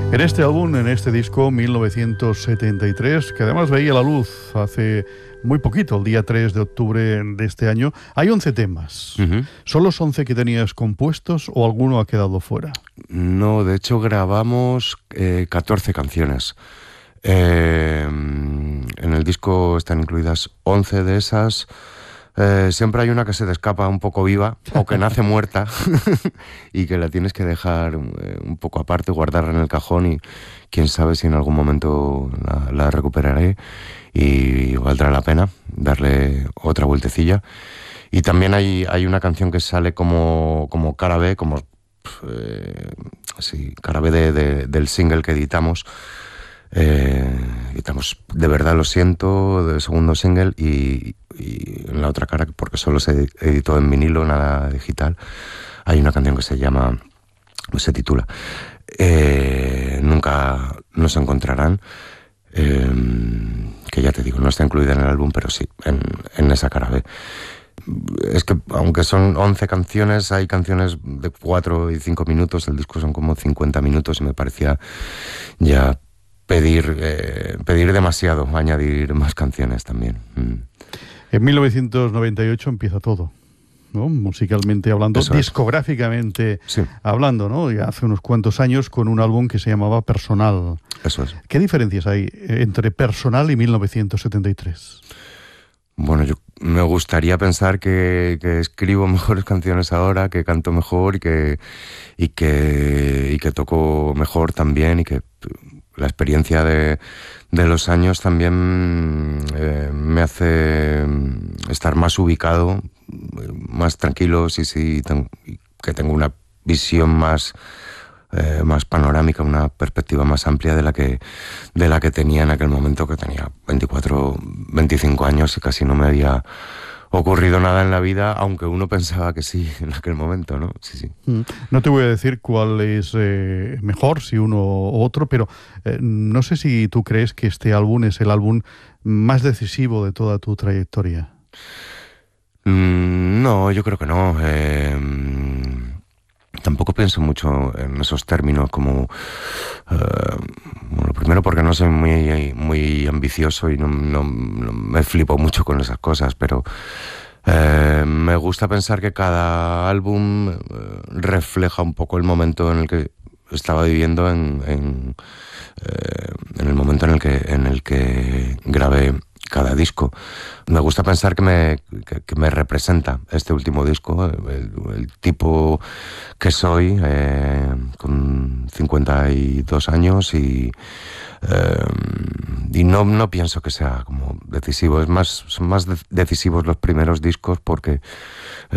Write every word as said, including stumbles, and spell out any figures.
En este álbum, en este disco, mil novecientos setenta y tres, que además veía la luz hace muy poquito, el día tres de octubre de este año, hay once temas. Uh-huh. ¿Son los once que tenías compuestos o alguno ha quedado fuera? No, de hecho grabamos eh, catorce canciones. Eh, en el disco están incluidas once de esas. Eh, siempre hay una que se te escapa un poco viva o que nace muerta y que la tienes que dejar eh, un poco aparte, guardarla en el cajón, y quién sabe si en algún momento la, la recuperaré y valdrá la pena darle otra vueltecilla. Y también hay, hay una canción que sale como, como cara B, como eh, sí, cara B de, de, del single que editamos. Eh, editamos De verdad lo siento, del segundo single, y, y en la otra cara, porque solo se editó en vinilo, nada digital, hay una canción que se llama, se titula eh, Nunca nos encontrarán, eh, que ya te digo, no está incluida en el álbum, pero sí, en, en esa cara B. Es que aunque son once canciones, hay canciones de cuatro y cinco minutos, el disco son como cincuenta minutos, y me parecía ya pedir, eh, pedir demasiado, añadir más canciones también. Mm. En mil novecientos noventa y ocho empieza todo, ¿no? Musicalmente hablando, Eso es. Discográficamente Sí. hablando, ¿no? Ya hace unos cuantos años, con un álbum que se llamaba Personal. Eso es. ¿Qué diferencias hay entre Personal y mil novecientos setenta y tres? Bueno, yo me gustaría pensar que, que escribo mejores canciones ahora, que canto mejor y que, y que, y que toco mejor también, y que la experiencia de, de los años también eh, me hace estar más ubicado, más tranquilo, sí, sí, ten, que tengo una visión más, eh, más panorámica, una perspectiva más amplia de la que de la que tenía en aquel momento, que tenía veinticuatro, veinticinco años y casi no me había ocurrido nada en la vida, aunque uno pensaba que sí en aquel momento, ¿no? Sí, sí. No te voy a decir cuál es eh, mejor, si uno u otro, pero eh, no sé si tú crees que este álbum es el álbum más decisivo de toda tu trayectoria. Mm, no, yo creo que no. Eh, tampoco pienso mucho en esos términos como... Eh, bueno, primero porque no soy muy, muy ambicioso y no, no, no me flipo mucho con esas cosas, pero eh, me gusta pensar que cada álbum eh, refleja un poco el momento en el que estaba viviendo, en, en, eh, en el momento en el que, en el que grabé cada disco. Me gusta pensar que me, que, que me representa este último disco, el, el tipo que soy, eh, con cincuenta y dos años, y, eh, y no, no pienso que sea como decisivo. Es más, son más de- decisivos los primeros discos porque eh,